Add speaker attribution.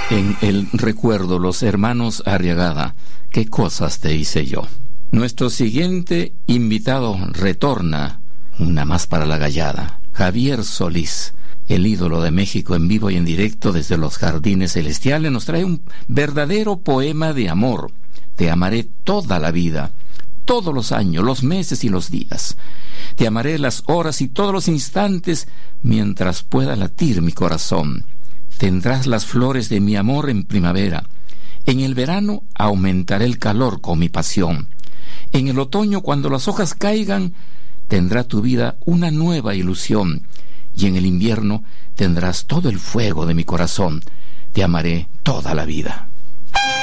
Speaker 1: En el recuerdo, los hermanos Arriagada, ¿qué cosas te hice yo? Nuestro siguiente invitado retorna, una más para la gallada, Javier Solís, el ídolo de México en vivo y en directo desde los Jardines Celestiales, nos trae un verdadero poema de amor. Te amaré toda la vida, todos los años, los meses y los días. Te amaré las horas y todos los instantes mientras pueda latir mi corazón. Tendrás las flores de mi amor en primavera. En el verano aumentaré el calor con mi pasión. En el otoño, cuando las hojas caigan, tendrá tu vida una nueva ilusión. Y en el invierno tendrás todo el fuego de mi corazón. Te amaré toda la vida.